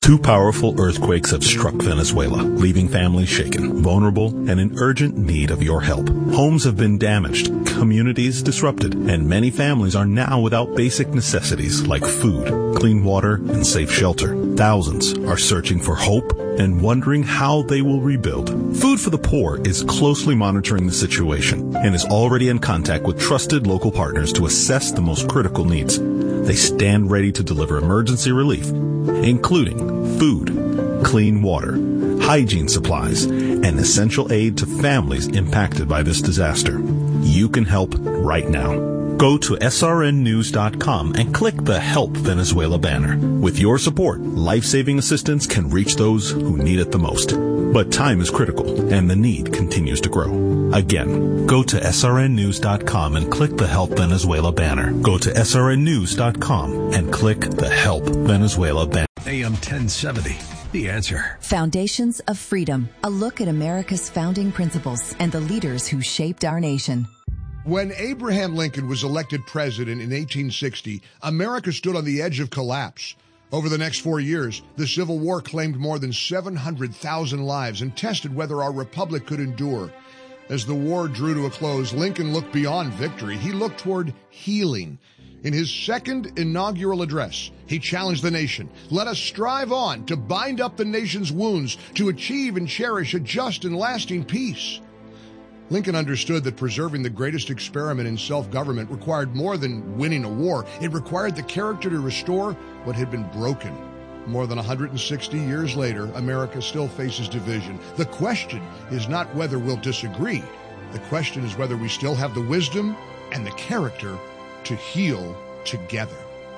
Two powerful earthquakes have struck Venezuela, leaving families shaken, vulnerable, and in urgent need of your help. Homes have been damaged, communities disrupted, and many families are now without basic necessities like food, clean water, and safe shelter. Thousands are searching for hope and wondering how they will rebuild. Food for the Poor is closely monitoring the situation and is already in contact with trusted local partners to assess the most critical needs. They stand ready to deliver emergency relief, including food, clean water, hygiene supplies, and essential aid to families impacted by this disaster. You can help right now. Go to srnnews.com and click the Help Venezuela banner. With your support, life-saving assistance can reach those who need it the most. But time is critical, and the need continues to grow. Again, go to srnnews.com and click the Help Venezuela banner. Go to srnnews.com and click the Help Venezuela banner. AM 1070, The Answer. Foundations of Freedom, a look at America's founding principles and the leaders who shaped our nation. When Abraham Lincoln was elected president in 1860, America stood on the edge of collapse. Over the next 4 years, the Civil War claimed more than 700,000 lives and tested whether our republic could endure. As the war drew to a close, Lincoln looked beyond victory. He looked toward healing. In his second inaugural address, he challenged the nation. Let us strive on to bind up the nation's wounds, to achieve and cherish a just and lasting peace. Lincoln understood that preserving the greatest experiment in self-government required more than winning a war. It required the character to restore what had been broken. More than 160 years later, America still faces division. The question is not whether we'll disagree. The question is whether we still have the wisdom and the character to heal together.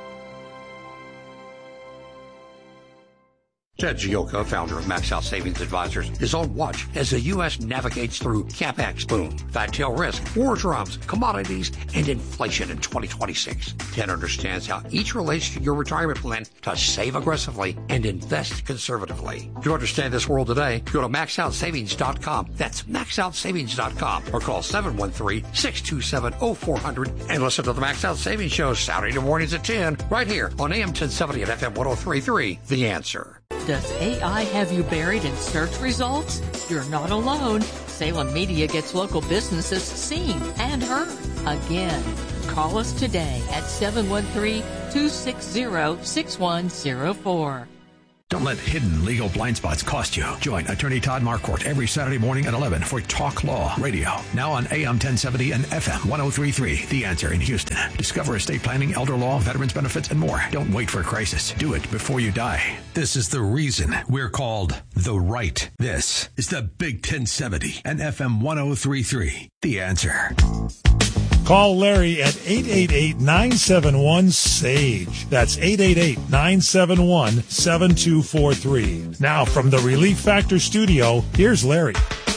Ted Gioka, founder of Max Out Savings Advisors, is on watch as the U.S. navigates through CapEx boom, fat tail risk, war drums, commodities, and inflation in 2026. Ted understands how each relates to your retirement plan to save aggressively and invest conservatively. To understand this world today, go to MaxOutSavings.com. That's MaxOutSavings.com or call 713-627-0400 and listen to the Max Out Savings Show Saturday mornings at 10 right here on AM 1070 and FM 103.3. The Answer. Does AI have you buried in search results? You're not alone. Salem Media gets local businesses seen and heard. Again, call us today at 713-260-6104. Don't let hidden legal blind spots cost you. Join attorney Todd Marquardt every Saturday morning at 11 for Talk Law Radio. Now on AM 1070 and FM 103.3. The Answer in Houston. Discover estate planning, elder law, veterans benefits, and more. Don't wait for a crisis. Do it before you die. This is the reason we're called The Right. This is the Big 1070 and FM 103.3. The Answer. Call Larry at 888-971-SAGE. That's 888-971-7243. Now from the Relief Factor studio, here's Larry.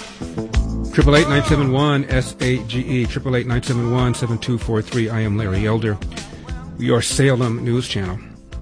888-971-SAGE, 888-971-7243. I am Larry Elder, your Salem News Channel.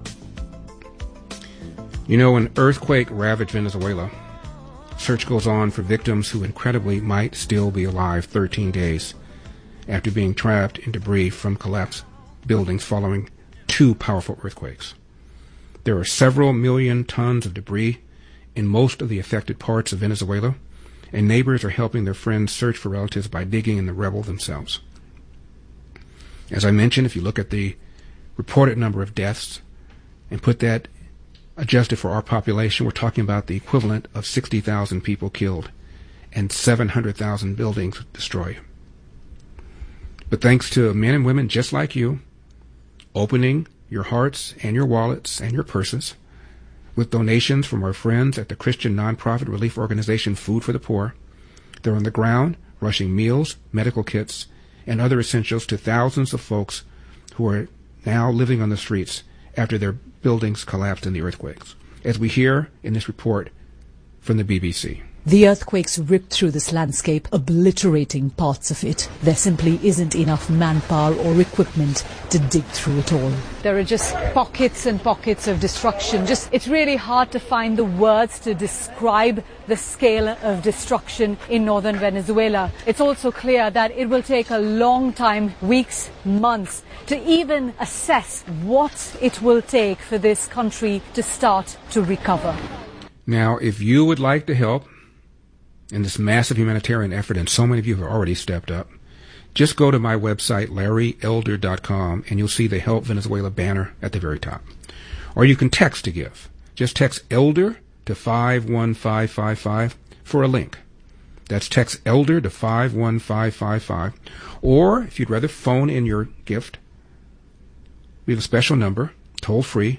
You know, an earthquake ravaged Venezuela. Search goes on for victims who incredibly might still be alive 13 days after being trapped in debris from collapsed buildings following two powerful earthquakes. There are several million tons of debris in most of the affected parts of Venezuela, and neighbors are helping their friends search for relatives by digging in the rubble themselves. As I mentioned, if you look at the reported number of deaths and put that adjusted for our population, we're talking about the equivalent of 60,000 people killed and 700,000 buildings destroyed. But thanks to men and women just like you, opening your hearts and your wallets and your purses with donations from our friends at the Christian nonprofit relief organization Food for the Poor, they're on the ground rushing meals, medical kits, and other essentials to thousands of folks who are now living on the streets after their buildings collapsed in the earthquakes, as we hear in this report from the BBC. The earthquakes ripped through this landscape, obliterating parts of it. There simply isn't enough manpower or equipment to dig through it all. There are just pockets and pockets of destruction. It's really hard to find the words to describe the scale of destruction in northern Venezuela. It's also clear that it will take a long time, weeks, months, to even assess what it will take for this country to start to recover. Now, if you would like to help in this massive humanitarian effort, and so many of you have already stepped up, just go to my website, LarryElder.com, and you'll see the Help Venezuela banner at the very top. Or you can text to give. Just text ELDER to 51555 for a link. That's text ELDER to 51555. Or, if you'd rather phone in your gift, we have a special number, toll free,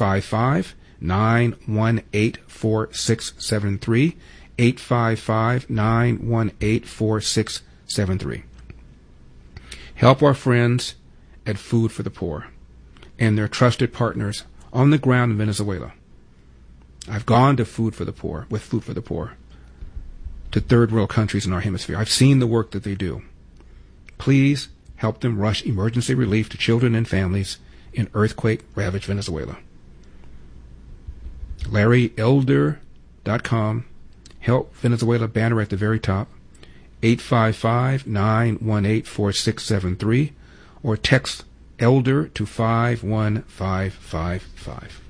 855-918-4673, 855-918-4673. Help our friends at Food for the Poor and their trusted partners on the ground in Venezuela. I've gone to Food for the Poor, with Food for the Poor, to third world countries in our hemisphere. I've seen the work that they do. Please help them rush emergency relief to children and families in earthquake-ravaged Venezuela. LarryElder.com, Help Venezuela banner at the very top, 855-918-4673, or text ELDER to 51555.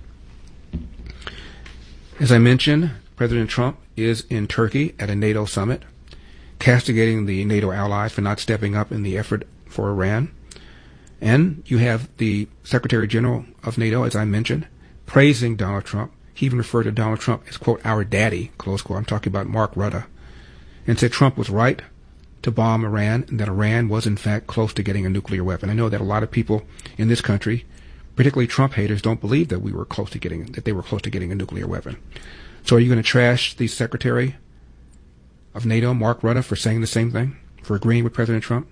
As I mentioned, President Trump is in Turkey at a NATO summit, castigating the NATO allies for not stepping up in the effort for Iran. And you have the Secretary General of NATO, as I mentioned, praising Donald Trump. He even referred to Donald Trump as, quote, our daddy, close quote. I'm talking about Mark Rutte. And said Trump was right to bomb Iran, and that Iran was, in fact, close to getting a nuclear weapon. I know that a lot of people in this country, particularly Trump haters, don't believe that they were close to getting a nuclear weapon. So are you going to trash the Secretary of NATO, Mark Rutte, for saying the same thing, for agreeing with President Trump?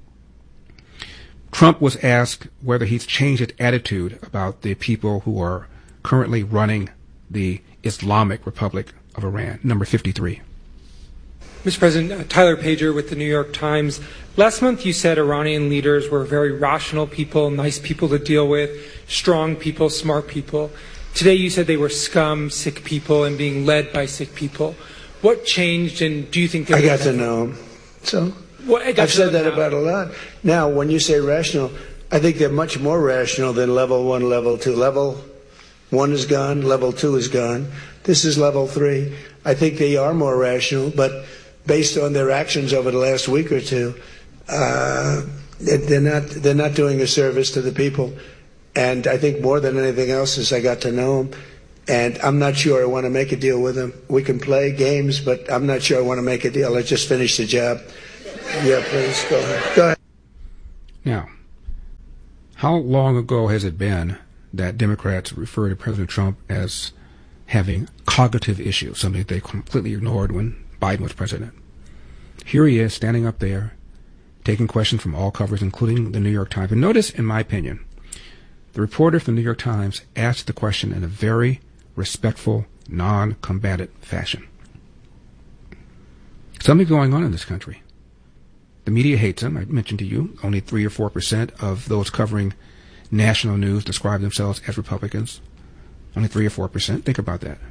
Trump was asked whether he's changed his attitude about the people who are currently running the Islamic Republic of Iran, number 53. Mr. President, Tyler Pager with the New York Times. Last month you said Iranian leaders were very rational people, nice people to deal with, strong people, smart people. Today you said they were scum, sick people, and being led by sick people. What changed, and do you think I got to know them. So I've said that about a lot. Now, when you say rational, I think they're much more rational than level 1, level 2. Level 1 is gone, level 2 is gone. This is level 3. I think they are more rational, but based on their actions over the last week or two, they're not doing a service to the people. And I think more than anything else is I got to know them. And I'm not sure I want to make a deal with them. We can play games, but I'm not sure I want to make a deal. I just finished the job. Yeah, please, go ahead. Go ahead. Now, how long ago has it been that Democrats refer to President Trump as having cognitive issues, something that they completely ignored when Biden was president? Here he is standing up there, taking questions from all covers, including the New York Times. And notice, in my opinion, the reporter from the New York Times asked the question in a very respectful, non-combative fashion. Something's going on in this country. The media hates him. I mentioned to you, only 3 or 4% of those covering national news describe themselves as Republicans. Only 3 or 4%. Think about that.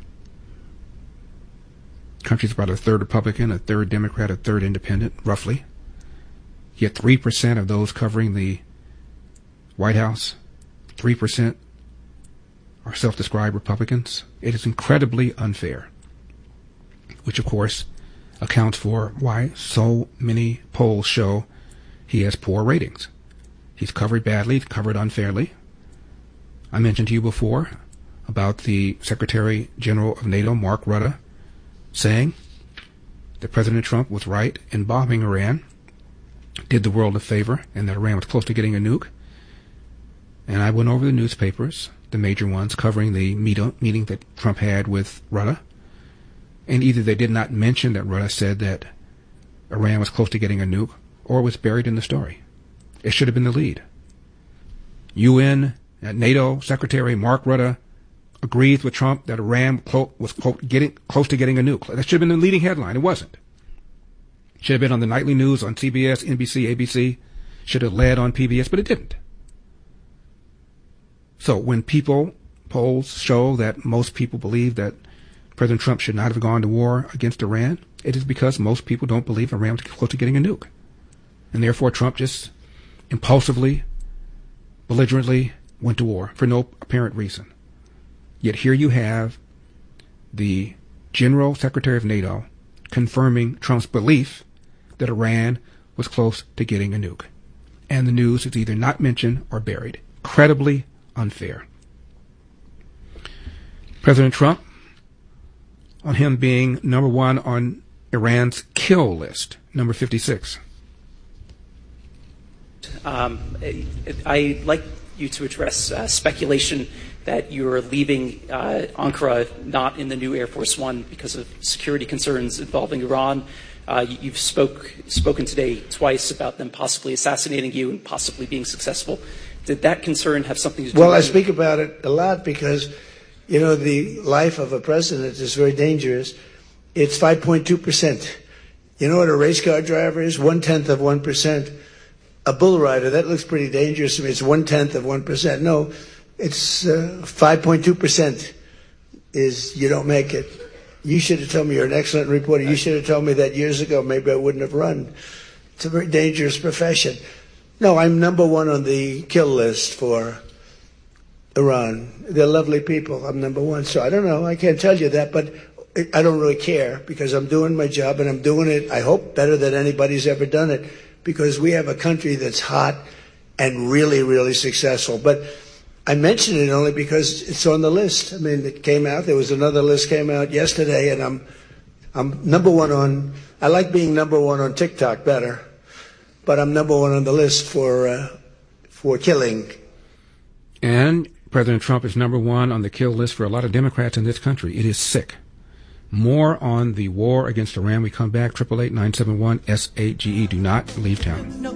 The country's about a third Republican, a third Democrat, a third Independent, roughly. Yet 3% of those covering the White House, 3% are self-described Republicans. It is incredibly unfair, which, of course, accounts for why so many polls show he has poor ratings. He's covered badly, covered unfairly. I mentioned to you before about the Secretary General of NATO, Mark Rutte, saying that President Trump was right in bombing Iran, did the world a favor, and that Iran was close to getting a nuke. And I went over the newspapers, the major ones, covering the meeting that Trump had with Rutte. And either they did not mention that Rutte said that Iran was close to getting a nuke, or it was buried in the story. It should have been the lead. UN, NATO Secretary Mark Rutte, agrees with Trump that Iran was, quote, getting close to getting a nuke. That should have been the leading headline. It wasn't. It should have been on the nightly news on CBS, NBC, ABC. Should have led on PBS, but it didn't. So when polls show that most people believe that President Trump should not have gone to war against Iran, it is because most people don't believe Iran was close to getting a nuke. And therefore Trump just impulsively, belligerently went to war for no apparent reason. Yet here you have the General Secretary of NATO confirming Trump's belief that Iran was close to getting a nuke. And the news is either not mentioned or buried. Incredibly unfair. President Trump, on him being number one on Iran's kill list, number 56. I'd like you to address speculation that you're leaving Ankara not in the new Air Force One because of security concerns involving Iran. You've spoken today twice about them possibly assassinating you and possibly being successful. Did that concern have something to do with it? Well, I speak about it a lot because, you know, the life of a president is very dangerous. It's 5.2%. You know what a race car driver is? 1/10 of 1%. A bull rider, that looks pretty dangerous to me. It's 1/10 of 1%. No, it's 5.2% is you don't make it. You should have told me. You're an excellent reporter. You should have told me that years ago. Maybe I wouldn't have run. It's a very dangerous profession. No, I'm number one on the kill list for Iran. They're lovely people. I'm number one. So I don't know. I can't tell you that, but I don't really care because I'm doing my job and I'm doing it, I hope, better than anybody's ever done it because we have a country that's hot and really, really successful. But I mention it only because it's on the list. I mean, it came out. There was another list came out yesterday, and I'm number one on. I like being number one on TikTok better, but I'm number one on the list for killing. And President Trump is number one on the kill list for a lot of Democrats in this country. It is sick. More on the war against Iran. We come back. 888-971-SAGE. Do not leave town.